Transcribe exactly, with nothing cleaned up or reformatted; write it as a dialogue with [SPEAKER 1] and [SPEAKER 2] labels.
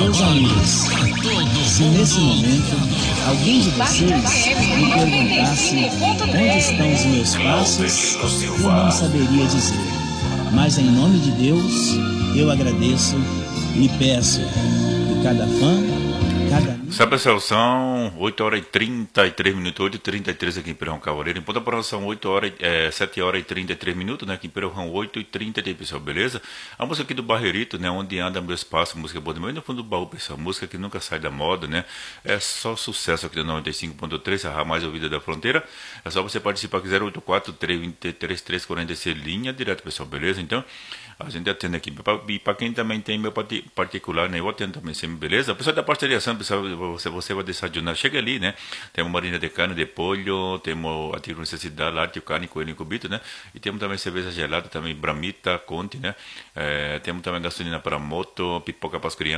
[SPEAKER 1] Meus amigos, se nesse momento alguém de vocês me perguntasse onde estão os meus passos, eu não saberia dizer. Mas em nome de Deus, eu agradeço e peço que cada fã, cada...
[SPEAKER 2] Sabe, pessoal, são oito horas e trinta e três minutos, oito e trinta e três aqui em Pirão Cavaleiro. Em Ponta Porã são oito horas, é, sete horas e trinta e três minutos, né? Aqui em Pirão são oito e trinta e três, pessoal, beleza? A música aqui do Barreirito, né? Onde anda meu espaço, música boa demais, no fundo do baú, pessoal. Música que nunca sai da moda, né? É só sucesso aqui do noventa e cinco ponto três, a rádio mais ouvida da fronteira. É só você participar aqui, zero oito quatro, três dois três, três quatro seis, linha direto, pessoal, beleza? Então, a gente atende aqui. E para quem também tem meu particular, né? Eu atendo também sempre, beleza? O pessoal da parceria Santa, pessoal, você, você vai desayunar. Chega ali, né? Temos marinha de carne, de polho, temos artigo de necessidade, lácteo, carne, coelho e cubito, né? E temos também cerveja gelada, também Bramita, Conte, né? É, temos também gasolina para moto, pipoca para as crianças.